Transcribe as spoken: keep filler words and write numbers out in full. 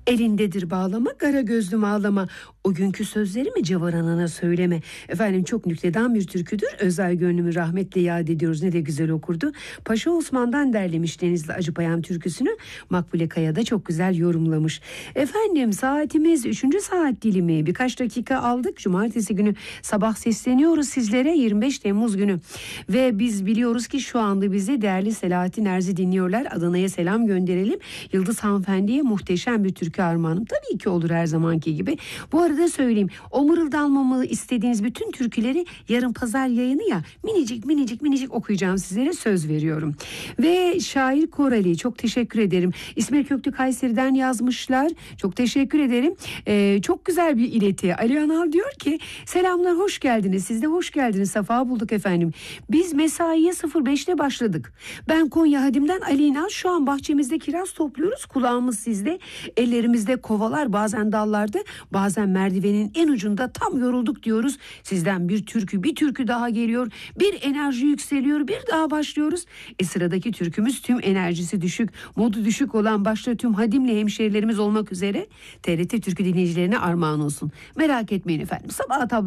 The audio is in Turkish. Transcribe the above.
Elindedir bağlama, kara gözlüm ağlama. O günkü sözlerimi Cevher Ana'na söyleme. Efendim çok nüktedan bir türküdür. Özel gönlümü rahmetle yad ediyoruz. Ne de güzel okurdu. Paşa Osman'dan derlemiş Denizli Acıpayam türküsünü. Makbule Kaya da çok güzel yorumlamış. Efendim saatimiz üçüncü saat dilimi. Birkaç dakika aldık. Cumartesi günü sabah sesleniyoruz sizlere, yirmi beş Temmuz günü. Ve biz biliyoruz ki şu anda bizi değerli Selahattin Erzi dinliyorlar. Adana'ya selam gönderelim. Yıldız hanımefendiye muhteşem bir türkü armağanım. Tabii ki olur her zamanki gibi. Bu arada söyleyeyim. O mırıldanmamı istediğiniz bütün türküleri yarın pazar yayını ya minicik minicik minicik okuyacağım sizlere, söz veriyorum. Ve şair Korali, çok teşekkür ederim. İsmail Köklü Kayseri'den yazmışlar. Çok teşekkür ederim. Ee, çok güzel bir ileti. Ali Anal diyor ki selamlar, hoş geldiniz. Siz de hoş geldiniz. Safa bulduk efendim. Biz mesaiye sıfır beşte başladık. Ben Konya Hadim'den Ali İnal. Şu an bahçemizde kiraz topluyoruz. Kulağımız sizde. Ellerimizde kovalar, bazen dallarda, bazen merdivenin en ucunda, tam yorulduk diyoruz. Sizden bir türkü, bir türkü daha geliyor. Bir enerji yükseliyor, bir daha başlıyoruz. E sıradaki türkümüz tüm enerjisi düşük, modu düşük olan başta tüm Hadimli hemşehrilerimiz olmak üzere T R T Türkü dinleyicilerine armağan olsun. Merak etmeyin efendim. Sabah tablo